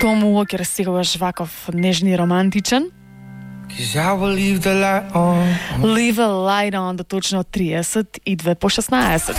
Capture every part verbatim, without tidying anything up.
Том Уокер секогаш ваков нежни и романтичен. Leave a light on до точно триесет и две по шеснаесет.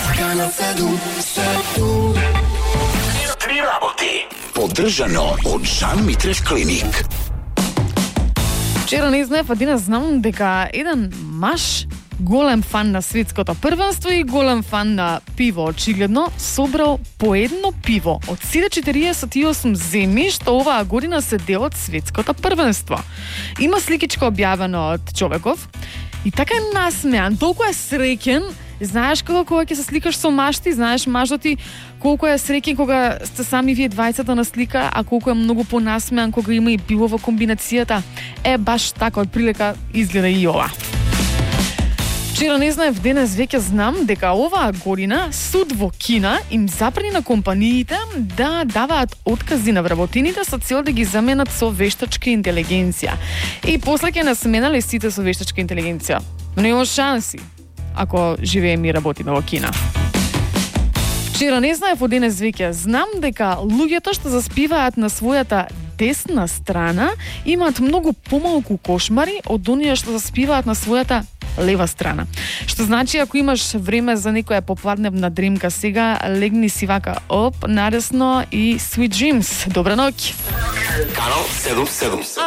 Три работи. Поддржано од Жан Митрев клиник. Вчера не знаев, а денес знам дека еден маж, голем фан на светското првенство и голем фан на пиво, очигледно собрал по едно пиво од сите четириесет и осум земји што оваа година се дел од светското првенство. Има сликичка објавено од човеков и така е насмеан, толку е среќен. Знаеш кога кога ќе се сликаш со мажти, знаеш мажот ти колку е среќен кога сте сами вие двајцата на слика, а колку е многу понасмеан кога има и пиво во комбинацијата. Е баш така од прилика изгледа и ова. Вчера не знаев, денес веќе знам дека оваа година суд во Кина им забрани на компаниите да даваат откази на вработените со цел да ги заменат со вештачка интелигенција. И после ќе не сменале сите со вештачка интелигенција. Но нема шанси ако живееме и работиме во Кина. Вчера не знаев, од денес веќе знам дека луѓето што заспиваат на својата десна страна имаат многу помалку кошмари од оние што заспиваат на својата лева страна. Што значи, ако имаш време за некоја попладневна дремка сега, легни си вака оп, наресно и sweet dreams. Добра ноќ. Канал седум седум.